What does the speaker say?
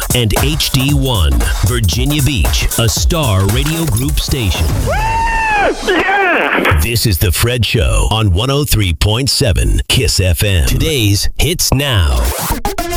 and HD1, Virginia Beach, a Star Radio Group station. Yeah! This is The Fred Show on 103.7 KISS FM. Today's Hits Now.